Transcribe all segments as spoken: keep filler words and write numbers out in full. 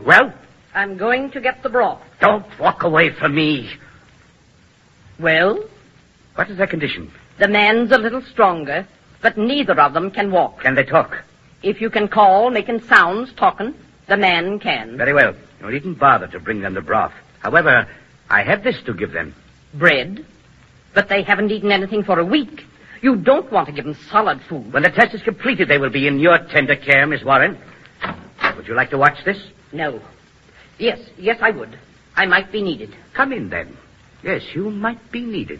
Well? I'm going to get the broth. Don't walk away from me. Well? What is their condition? The man's a little stronger, but neither of them can walk. Can they talk? If you can call, making sounds, talking, the man can. Very well. You needn't bother to bring them the broth. However, I have this to give them. Bread? But they haven't eaten anything for a week. You don't want to give them solid food. When the test is completed, they will be in your tender care, Miss Warren. Would you like to watch this? No. Yes, yes, I would. I might be needed. Come in, then. Yes, you might be needed.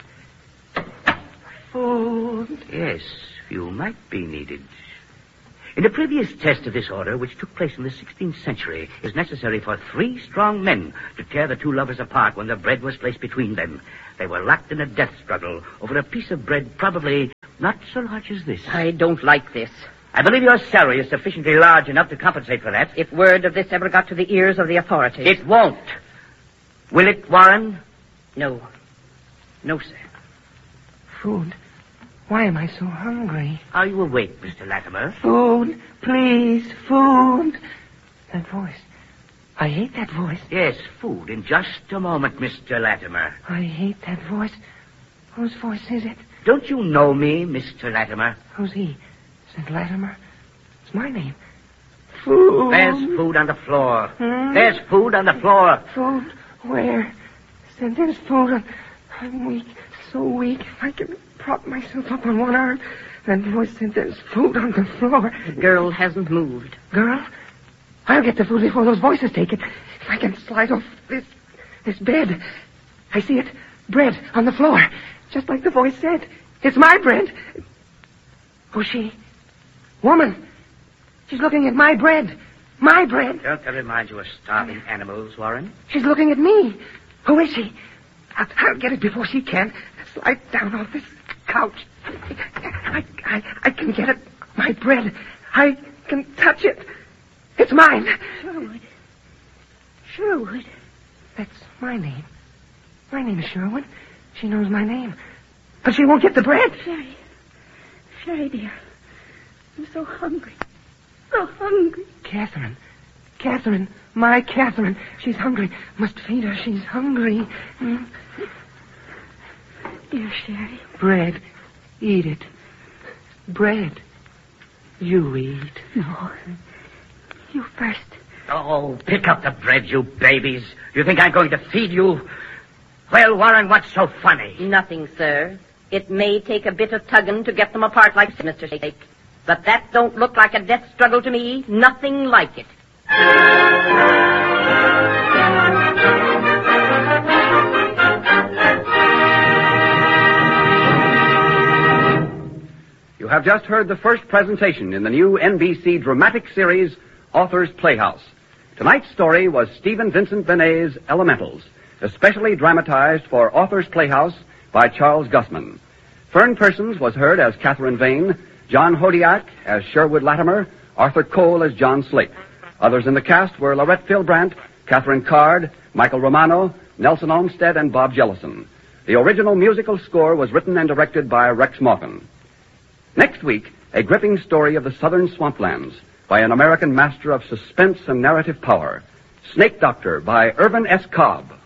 Food. Yes, you might be needed. In the previous test of this order, which took place in the sixteenth century, it was necessary for three strong men to tear the two lovers apart when the bread was placed between them. They were locked in a death struggle over a piece of bread probably not so large as this. I don't like this. I believe your salary is sufficiently large enough to compensate for that. If word of this ever got to the ears of the authorities... It won't. Will it, Warren? No. No, sir. Food. Why am I so hungry? Are you awake, Mister Latimer? Food, please, food. That voice. I hate that voice. Yes, food. In just a moment, Mister Latimer. I hate that voice. Whose voice is it? Don't you know me, Mister Latimer? Who's he? Saint Latimer? It's my name. Food. There's food on the floor. Hmm? There's food on the floor. Food? Where? Said there's food on... I'm weak. So weak. If I can prop myself up on one arm. That voice said there's food on the floor. The girl hasn't moved. Girl? I'll get the food before those voices take it. If I can slide off this... this bed. I see it. Bread on the floor. Just like the voice said. It's my bread. Who's she? Woman. She's looking at my bread. My bread. Don't that remind you of starving animals, Warren? She's looking at me. Who is she? I'll, I'll get it before she can. Slide down off this couch. I, I, I can get it. My bread. I can touch it. It's mine. Sherwood. Sherwood. That's my name. My name is Sherwood. She knows my name. But she won't get the bread. Sherry. Sherry, dear. I'm so hungry. So hungry. Catherine. Catherine. My Catherine. She's hungry. Must feed her. She's hungry. Mm. Dear Sherry. Bread. Eat it. Bread. You eat. No. You first. Oh, pick up the bread, you babies. You think I'm going to feed you? Well, Warren, what's so funny? Nothing, sir. It may take a bit of tugging to get them apart like Mister Shake. But that don't look like a death struggle to me. Nothing like it. You have just heard the first presentation in the new N B C dramatic series, Author's Playhouse. Tonight's story was Stephen Vincent Benet's Elementals, especially dramatized for Author's Playhouse by Charles Gussman. Fern Persons was heard as Catherine Vane, John Hodiak as Sherwood Latimer, Arthur Cole as John Slate. Others in the cast were Lorette Philbrandt, Catherine Card, Michael Romano, Nelson Olmsted, and Bob Jellison. The original musical score was written and directed by Rex Morgan. Next week, a gripping story of the southern swamplands by an American master of suspense and narrative power. Snake Doctor by Irvin S. Cobb.